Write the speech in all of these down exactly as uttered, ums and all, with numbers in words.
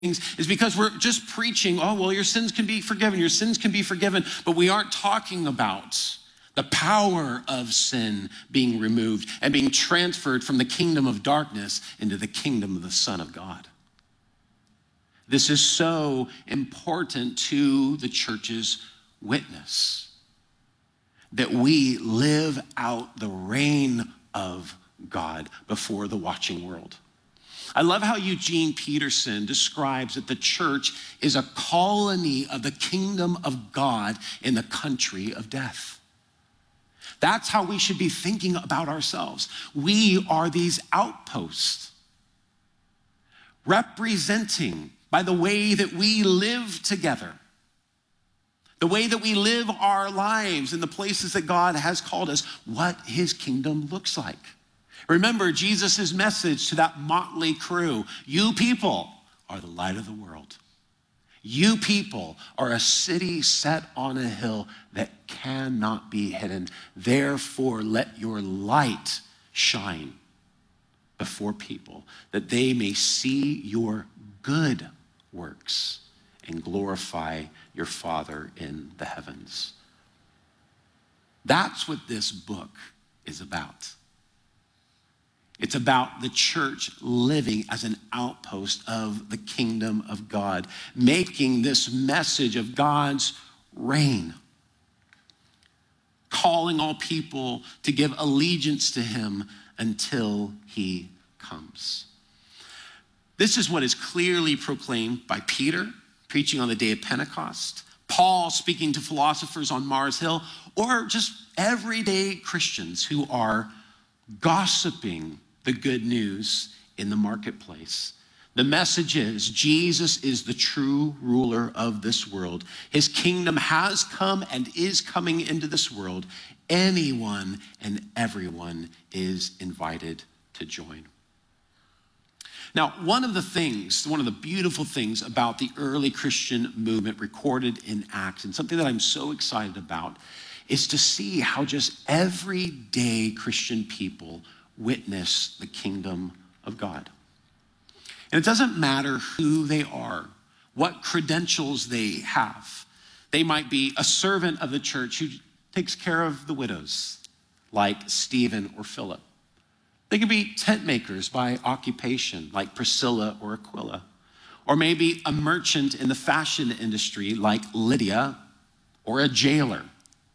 is because we're just preaching, oh, well, your sins can be forgiven, your sins can be forgiven, but we aren't talking about the power of sin being removed and being transferred from the kingdom of darkness into the kingdom of the Son of God. This is so important to the church's witness, that we live out the reign of God before the watching world. I love how Eugene Peterson describes that the church is a colony of the kingdom of God in the country of death. That's how we should be thinking about ourselves. We are these outposts, representing by the way that we live together, the way that we live our lives in the places that God has called us, what his kingdom looks like. Remember Jesus' message to that motley crew: you people are the light of the world. You people are a city set on a hill that cannot be hidden. Therefore, let your light shine before people, that they may see your good works and glorify your Father in the heavens. That's what this book is about. It's about the church living as an outpost of the kingdom of God, making this message of God's reign, calling all people to give allegiance to him until he comes. This is what is clearly proclaimed by Peter, preaching on the day of Pentecost, Paul speaking to philosophers on Mars Hill, or just everyday Christians who are gossiping the good news in the marketplace. The message is Jesus is the true ruler of this world. His kingdom has come and is coming into this world. Anyone and everyone is invited to join. Now, one of the things, one of the beautiful things about the early Christian movement recorded in Acts, and something that I'm so excited about, is to see how just everyday Christian people witness the kingdom of God. And it doesn't matter who they are, what credentials they have. They might be a servant of the church who takes care of the widows, like Stephen or Philip. They could be tent makers by occupation, like Priscilla or Aquila. Or maybe a merchant in the fashion industry, like Lydia, or a jailer,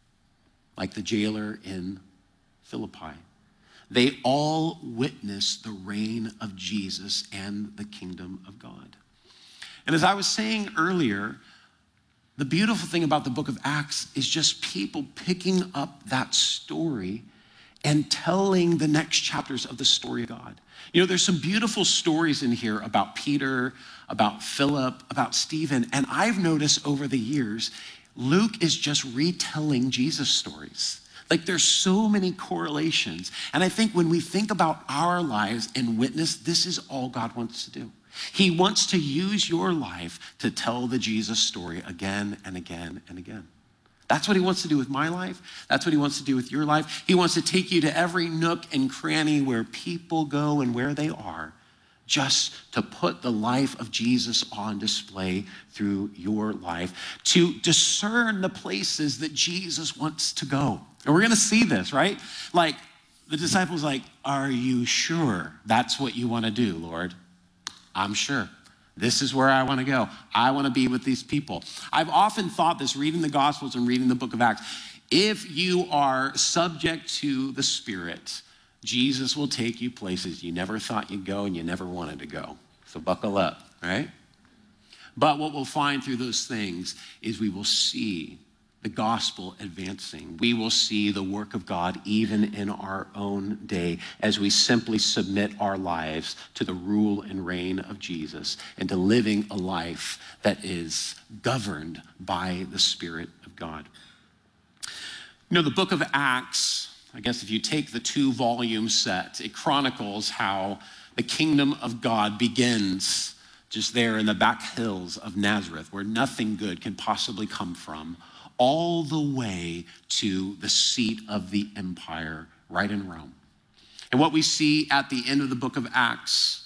like the jailer in Philippi. They all witness the reign of Jesus and the kingdom of God. And as I was saying earlier, the beautiful thing about the book of Acts is just people picking up that story and telling the next chapters of the story of God. You know, there's some beautiful stories in here about Peter, about Philip, about Stephen, and I've noticed over the years, Luke is just retelling Jesus stories. Like, there's so many correlations. And I think when we think about our lives and witness, this is all God wants to do. He wants to use your life to tell the Jesus story again and again and again. That's what he wants to do with my life. That's what he wants to do with your life. He wants to take you to every nook and cranny where people go and where they are, just to put the life of Jesus on display through your life, to discern the places that Jesus wants to go. And we're gonna see this, right? Like, the disciples like, are you sure that's what you wanna do, Lord? I'm sure. This is where I wanna go. I wanna be with these people. I've often thought this, reading the Gospels and reading the book of Acts, if you are subject to the Spirit, Jesus will take you places you never thought you'd go and you never wanted to go. So buckle up, right? But what we'll find through those things is we will see the gospel advancing. We will see the work of God even in our own day as we simply submit our lives to the rule and reign of Jesus and to living a life that is governed by the Spirit of God. You know, the book of Acts, I guess if you take the two volume set, it chronicles how the kingdom of God begins just there in the back hills of Nazareth, where nothing good can possibly come from, all the way to the seat of the empire right in Rome. And what we see at the end of the book of Acts,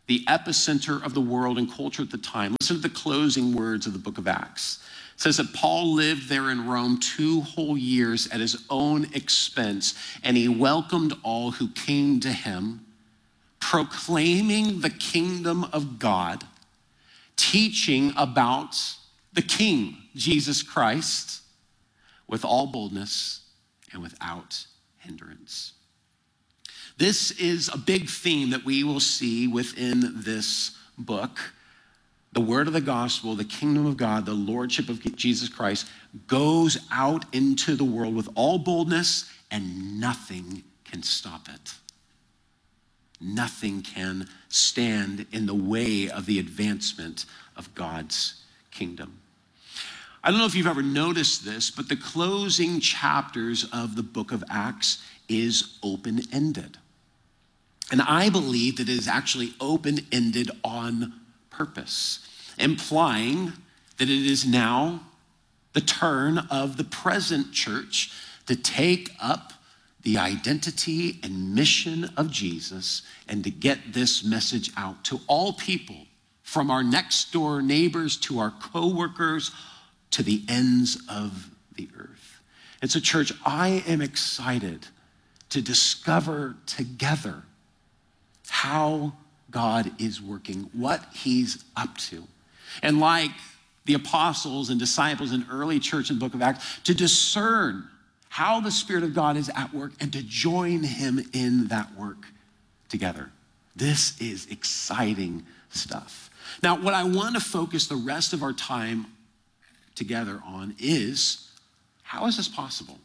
the epicenter of the world and culture at the time. Listen to the closing words of the book of Acts. It says that Paul lived there in Rome two whole years at his own expense, and he welcomed all who came to him, proclaiming the kingdom of God, teaching about the King, Jesus Christ, with all boldness and without hindrance. This is a big theme that we will see within this book. The word of the gospel, the kingdom of God, the lordship of Jesus Christ goes out into the world with all boldness, and nothing can stop it. Nothing can stand in the way of the advancement of God's kingdom. I don't know if you've ever noticed this, but the closing chapters of the book of Acts is open-ended. And I believe that it is actually open-ended on purpose, implying that it is now the turn of the present church to take up the identity and mission of Jesus and to get this message out to all people, from our next door neighbors to our coworkers to the ends of the earth. And so, church, I am excited to discover together how God is working, what he's up to. And like the apostles and disciples in early church in the book of Acts, to discern how the Spirit of God is at work and to join him in that work together. This is exciting stuff. Now, what I want to focus the rest of our time together on is, how is this possible?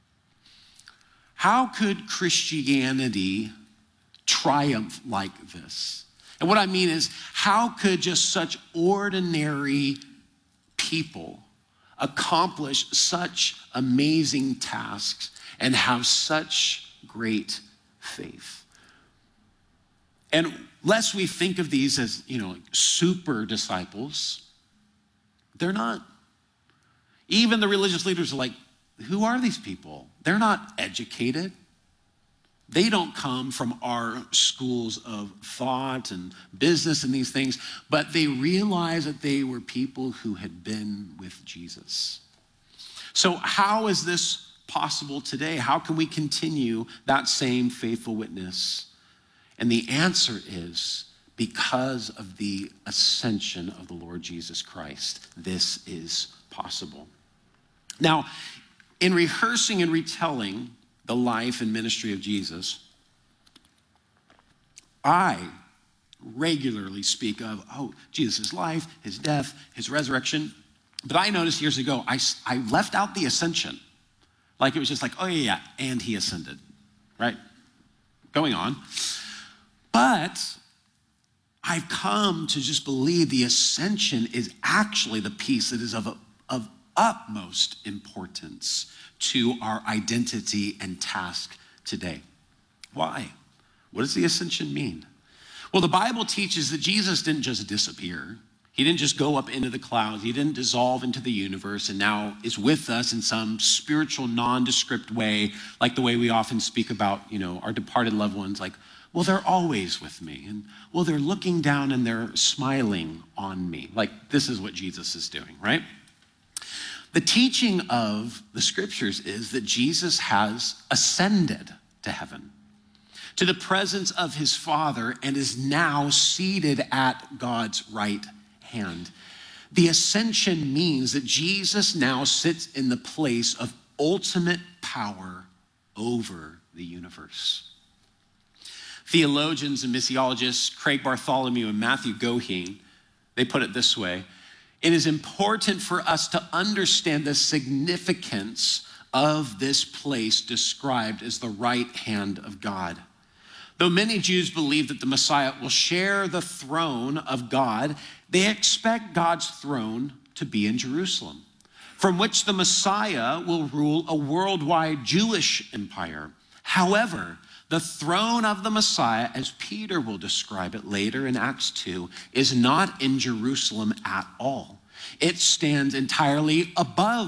How could Christianity triumph like this? And what I mean is, how could just such ordinary people accomplish such amazing tasks and have such great faith? And lest we think of these as, you know, super disciples, they're not. Even the religious leaders are like, who are these people? They're not educated. They don't come from our schools of thought and business and these things, but they realized that they were people who had been with Jesus. So how is this possible today? How can we continue that same faithful witness? And the answer is, because of the ascension of the Lord Jesus Christ, this is possible. Now, in rehearsing and retelling the life and ministry of Jesus, I regularly speak of, oh, Jesus' life, his death, his resurrection. But I noticed years ago, I, I left out the ascension. Like it was just like, oh yeah, yeah, and he ascended, right? Going on. But I've come to just believe the ascension is actually the piece that is of, of utmost importance to our identity and task today. Why? What does the ascension mean? Well, the Bible teaches that Jesus didn't just disappear. He didn't just go up into the clouds. He didn't dissolve into the universe and now is with us in some spiritual, nondescript way, like the way we often speak about, you know, our departed loved ones, like, well, they're always with me. And, well, they're looking down and they're smiling on me. Like, this is what Jesus is doing, right? The teaching of the scriptures is that Jesus has ascended to heaven, to the presence of his Father, and is now seated at God's right hand. The ascension means that Jesus now sits in the place of ultimate power over the universe. Theologians and missiologists Craig Bartholomew and Matthew Goheen, they put it this way: it is important for us to understand the significance of this place described as the right hand of God. Though many Jews believe that the Messiah will share the throne of God, they expect God's throne to be in Jerusalem, from which the Messiah will rule a worldwide Jewish empire. However, the throne of the Messiah, as Peter will describe it later in Acts two, is not in Jerusalem at all. It stands entirely above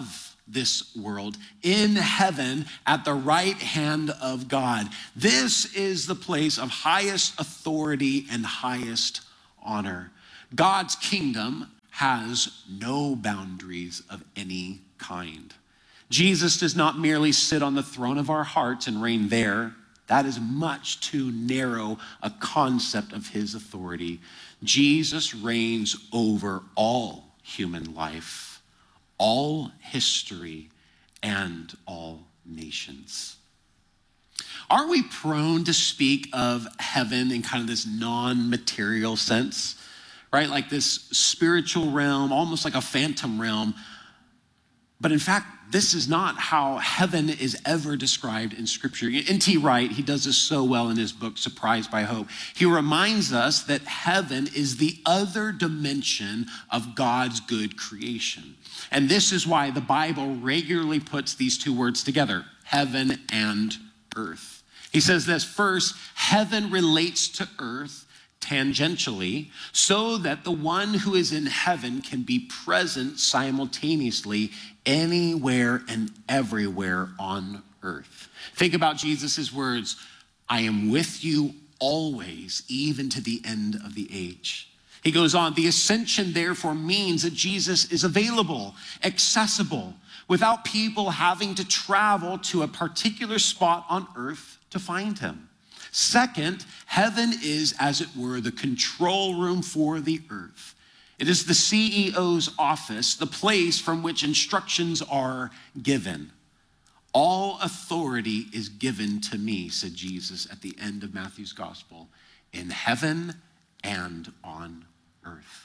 this world in heaven at the right hand of God. This is the place of highest authority and highest honor. God's kingdom has no boundaries of any kind. Jesus does not merely sit on the throne of our hearts and reign there. That is much too narrow a concept of his authority. Jesus reigns over all human life, all history, and all nations. Aren't we prone to speak of heaven in kind of this non-material sense, right? Like this spiritual realm, almost like a phantom realm. But in fact, this is not how heaven is ever described in Scripture. N T Wright, he does this so well in his book, Surprised by Hope. He reminds us that heaven is the other dimension of God's good creation. And this is why the Bible regularly puts these two words together, heaven and earth. He says this, first, heaven relates to earth tangentially, so that the one who is in heaven can be present simultaneously anywhere and everywhere on earth. Think about Jesus' words, I am with you always, even to the end of the age. He goes on, the ascension therefore means that Jesus is available, accessible, without people having to travel to a particular spot on earth to find him. Second, heaven is, as it were, the control room for the earth. It is the C E O's office, the place from which instructions are given. All authority is given to me, said Jesus at the end of Matthew's gospel, in heaven and on earth.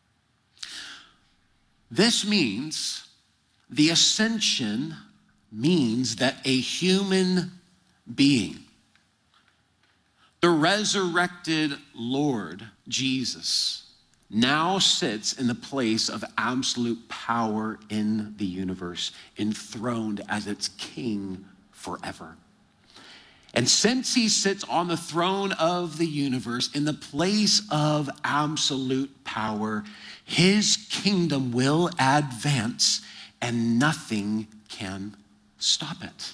This means the ascension means that a human being, the resurrected Lord Jesus, now sits in the place of absolute power in the universe, enthroned as its king forever. And since he sits on the throne of the universe in the place of absolute power, his kingdom will advance and nothing can stop it.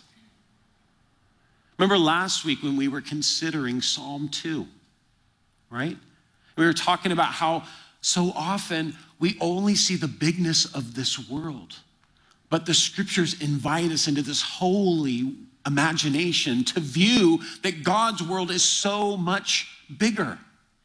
Remember last week when we were considering Psalm two, right? We were talking about how so often we only see the bigness of this world, but the scriptures invite us into this holy imagination to view that God's world is so much bigger,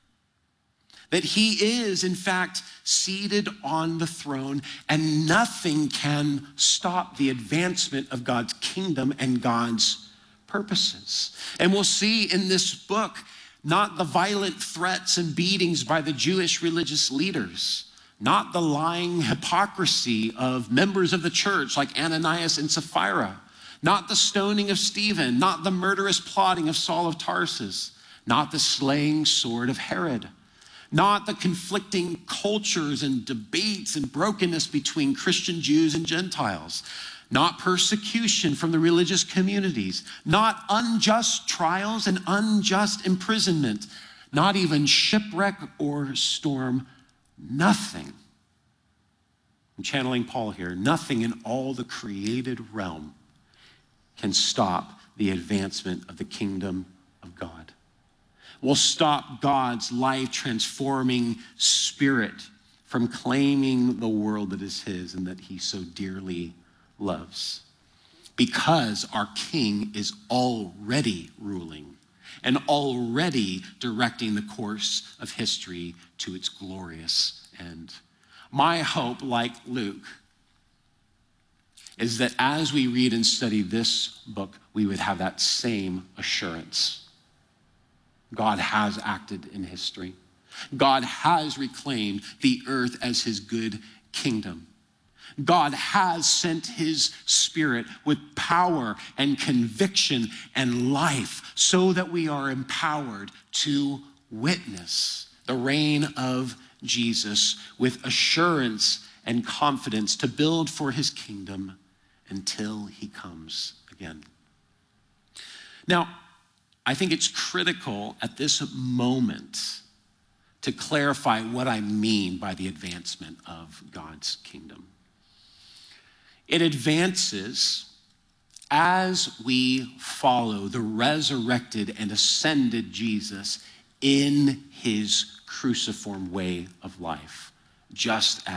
that he is in fact seated on the throne and nothing can stop the advancement of God's kingdom and God's purposes. And we'll see in this book not the violent threats and beatings by the Jewish religious leaders, not the lying hypocrisy of members of the church like Ananias and Sapphira, not the stoning of Stephen, not the murderous plotting of Saul of Tarsus, not the slaying sword of Herod, not the conflicting cultures and debates and brokenness between Christian Jews and Gentiles, not persecution from the religious communities, not unjust trials and unjust imprisonment, not even shipwreck or storm, nothing. I'm channeling Paul here. Nothing in all the created realm can stop the advancement of the kingdom of God. Will stop God's life-transforming spirit from claiming the world that is his and that he so dearly loves, because our King is already ruling and already directing the course of history to its glorious end. My hope, like Luke, is that as we read and study this book, we would have that same assurance. God has acted in history. God has reclaimed the earth as his good kingdom. God has sent his spirit with power and conviction and life so that we are empowered to witness the reign of Jesus with assurance and confidence to build for his kingdom until he comes again. Now, I think it's critical at this moment to clarify what I mean by the advancement of God's kingdom. It advances as we follow the resurrected and ascended Jesus in his cruciform way of life, just